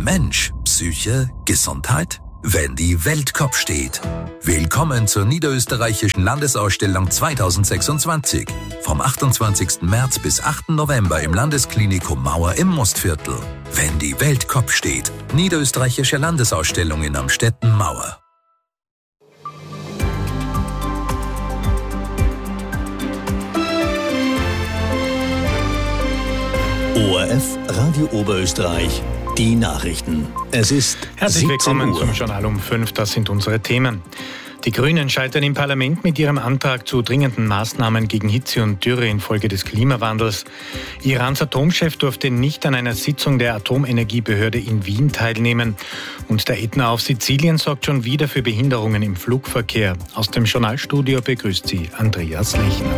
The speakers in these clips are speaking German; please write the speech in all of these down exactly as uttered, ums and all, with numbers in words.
Mensch, Psyche, Gesundheit? Wenn die Welt Kopf steht. Willkommen zur Niederösterreichischen Landesausstellung zweitausendsechsundzwanzig. Vom achtundzwanzigsten März bis achten November im Landesklinikum Mauer im Mostviertel. Wenn die Welt Kopf steht. Niederösterreichische Landesausstellung in Amstetten Mauer. O R F Radio Oberösterreich. Die Nachrichten. Es ist Herzlich willkommen Uhr. zum Journal um fünf. Das sind unsere Themen. Die Grünen scheitern im Parlament mit ihrem Antrag zu dringenden Maßnahmen gegen Hitze und Dürre infolge des Klimawandels. Irans Atomchef durfte nicht an einer Sitzung der Atomenergiebehörde in Wien teilnehmen. Und der Ätna auf Sizilien sorgt schon wieder für Behinderungen im Flugverkehr. Aus dem Journalstudio begrüßt sie Andreas Lechner.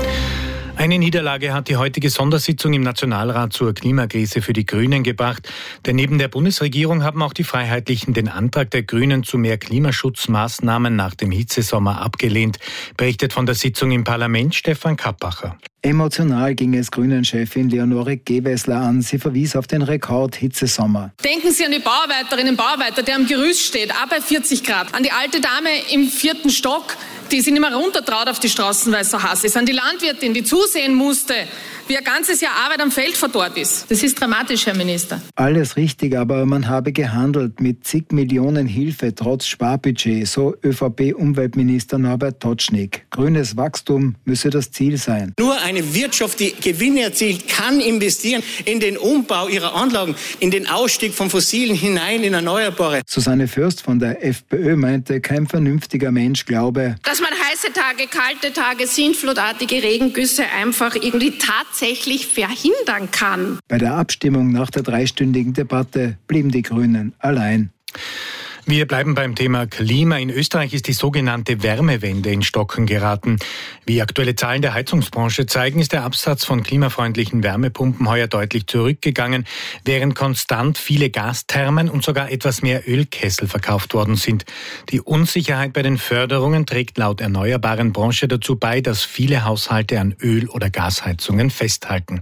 Eine Niederlage hat die heutige Sondersitzung im Nationalrat zur Klimakrise für die Grünen gebracht. Denn neben der Bundesregierung haben auch die Freiheitlichen den Antrag der Grünen zu mehr Klimaschutzmaßnahmen nach dem Hitzesommer abgelehnt, berichtet von der Sitzung im Parlament Stefan Kappacher. Emotional ging es Grünen-Chefin Leonore Gewessler an. Sie verwies auf den Rekord-Hitzesommer. Denken Sie an die Bauarbeiterinnen und Bauarbeiter, der am Gerüst steht, auch bei vierzig Grad. An die alte Dame im vierten Stock, die sich nicht mehr runtertraut auf die Straßen, weil es so heiß ist. An die Landwirtin, die zusehen musste, wie ein ganzes Jahr Arbeit am Feld verdorrt ist. Das ist dramatisch, Herr Minister. Alles richtig, aber man habe gehandelt mit zig Millionen Hilfe trotz Sparbudget, so ÖVP-Umweltminister Norbert Totschnig. Grünes Wachstum müsse das Ziel sein. Nur eine Wirtschaft, die Gewinne erzielt, kann investieren in den Umbau ihrer Anlagen, in den Ausstieg von Fossilen hinein in Erneuerbare. Susanne Fürst von der FPÖ meinte, kein vernünftiger Mensch glaube, dass man heiße Tage, kalte Tage, sintflutartige Regengüsse einfach irgendwie tatsächlich verhindern kann. Bei der Abstimmung nach der dreistündigen Debatte blieben die Grünen allein. Wir bleiben beim Thema Klima. In Österreich ist die sogenannte Wärmewende in Stocken geraten. Wie aktuelle Zahlen der Heizungsbranche zeigen, ist der Absatz von klimafreundlichen Wärmepumpen heuer deutlich zurückgegangen, während konstant viele Gasthermen und sogar etwas mehr Ölkessel verkauft worden sind. Die Unsicherheit bei den Förderungen trägt laut erneuerbaren Branche dazu bei, dass viele Haushalte an Öl- oder Gasheizungen festhalten.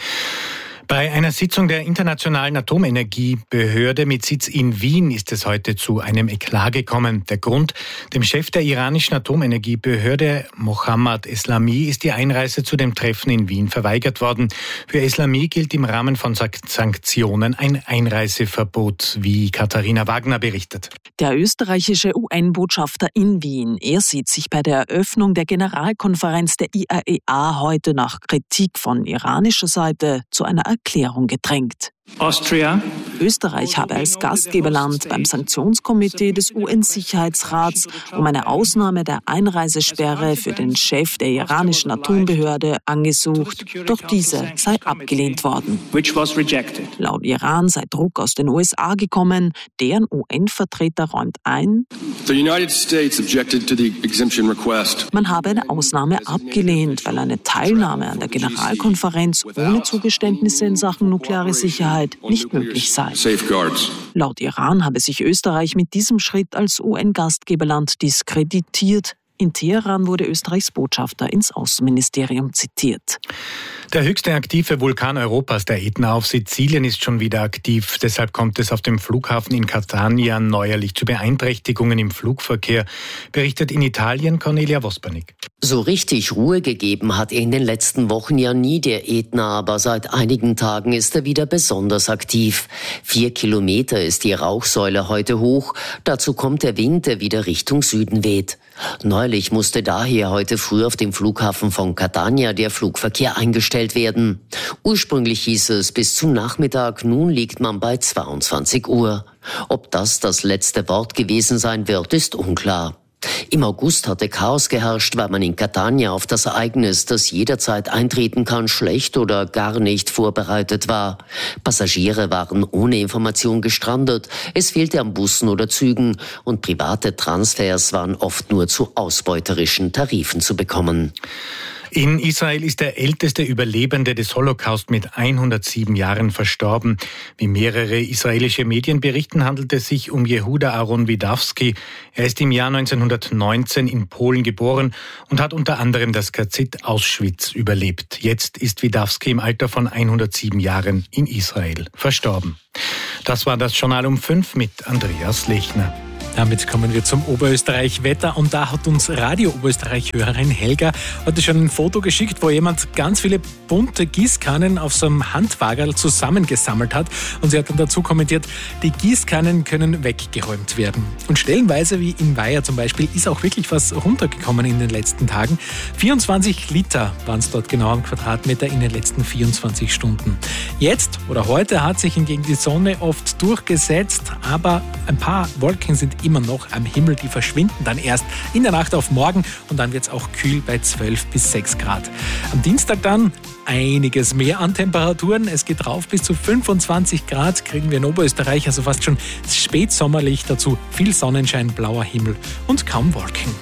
Bei einer Sitzung der Internationalen Atomenergiebehörde mit Sitz in Wien ist es heute zu einem Eklat gekommen. Der Grund: Dem Chef der iranischen Atomenergiebehörde, Mohammad Eslami, ist die Einreise zu dem Treffen in Wien verweigert worden. Für Eslami gilt im Rahmen von Sanktionen ein Einreiseverbot, wie Katharina Wagner berichtet. Der österreichische U N-Botschafter in Wien, er sieht sich bei der Eröffnung der Generalkonferenz der I A E A heute nach Kritik von iranischer Seite zu einer Erklärung gedrängt. Austria. Österreich habe als Gastgeberland beim Sanktionskomitee des U N-Sicherheitsrats um eine Ausnahme der Einreisesperre für den Chef der iranischen Atombehörde angesucht, doch diese sei abgelehnt worden. Laut Iran sei Druck aus den U S A gekommen, deren U N-Vertreter räumt ein, man habe eine Ausnahme abgelehnt, weil eine Teilnahme an der Generalkonferenz ohne Zugeständnisse in Sachen nukleare Sicherheit nicht möglich sei. Laut Iran habe sich Österreich mit diesem Schritt als U N-Gastgeberland diskreditiert. In Teheran wurde Österreichs Botschafter ins Außenministerium zitiert. Der höchste aktive Vulkan Europas, der Ätna auf Sizilien, ist schon wieder aktiv. Deshalb kommt es auf dem Flughafen in Catania neuerlich zu Beeinträchtigungen im Flugverkehr, berichtet in Italien Cornelia Vospernik. So richtig Ruhe gegeben hat er in den letzten Wochen ja nie, der Ätna, aber seit einigen Tagen ist er wieder besonders aktiv. Vier Kilometer ist die Rauchsäule heute hoch. Dazu kommt der Wind, der wieder Richtung Süden weht. Neulich musste daher heute früh auf dem Flughafen von Catania der Flugverkehr eingestellt werden. Ursprünglich hieß es bis zum Nachmittag, nun liegt man bei zweiundzwanzig Uhr. Ob das das letzte Wort gewesen sein wird, ist unklar. Im August hatte Chaos geherrscht, weil man in Catania auf das Ereignis, das jederzeit eintreten kann, schlecht oder gar nicht vorbereitet war. Passagiere waren ohne Information gestrandet, es fehlte an Bussen oder Zügen und private Transfers waren oft nur zu ausbeuterischen Tarifen zu bekommen. In Israel ist der älteste Überlebende des Holocaust mit hundertsieben Jahren verstorben. Wie mehrere israelische Medien berichten, handelt es sich um Jehuda Aaron Widawski. Er ist im Jahr neunzehnhundertneunzehn in Polen geboren und hat unter anderem das K Z Auschwitz überlebt. Jetzt ist Widawski im Alter von hundertsieben Jahren in Israel verstorben. Das war das Journal um fünf mit Andreas Lechner. Damit kommen wir zum Oberösterreich-Wetter und da hat uns Radio Oberösterreich-Hörerin Helga heute schon ein Foto geschickt, wo jemand ganz viele bunte Gießkannen auf so einem Handwagerl zusammengesammelt hat und sie hat dann dazu kommentiert, die Gießkannen können weggeräumt werden. Und stellenweise, wie in Weiher zum Beispiel, ist auch wirklich was runtergekommen in den letzten Tagen. vierundzwanzig Liter waren es dort genau am Quadratmeter in den letzten vierundzwanzig Stunden. Jetzt oder heute hat sich hingegen die Sonne oft durchgesetzt, aber ein paar Wolken sind immer noch am Himmel, die verschwinden dann erst in der Nacht auf morgen und dann wird es auch kühl bei zwölf bis sechs Grad. Am Dienstag dann einiges mehr an Temperaturen. Es geht rauf bis zu fünfundzwanzig Grad, kriegen wir in Oberösterreich, also fast schon spätsommerlich, dazu viel Sonnenschein, blauer Himmel und kaum Wolken.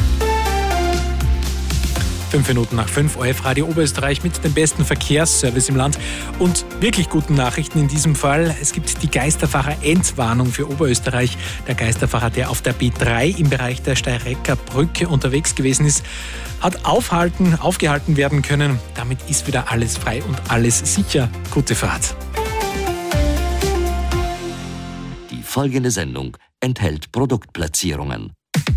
Fünf Minuten nach fünf, O R F Radio Oberösterreich mit dem besten Verkehrsservice im Land und wirklich guten Nachrichten in diesem Fall. Es gibt die Geisterfahrer-Entwarnung für Oberösterreich. Der Geisterfahrer, der auf der B drei im Bereich der Steirecker Brücke unterwegs gewesen ist, hat aufhalten, aufgehalten werden können. Damit ist wieder alles frei und alles sicher. Gute Fahrt. Die folgende Sendung enthält Produktplatzierungen.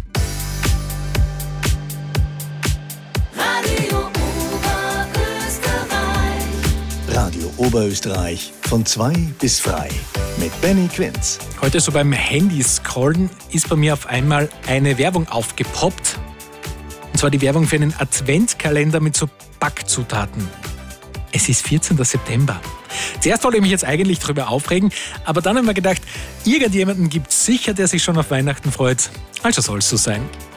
Radio Oberösterreich von zwei bis frei mit Benny Quinz. Heute so beim Handyscrollen ist bei mir auf einmal eine Werbung aufgepoppt. Und zwar die Werbung für einen Adventskalender mit so Backzutaten. Es ist vierzehnten September. Zuerst wollte ich mich jetzt eigentlich darüber aufregen, aber dann haben wir gedacht, irgendjemanden gibt es sicher, der sich schon auf Weihnachten freut. Also soll es so sein.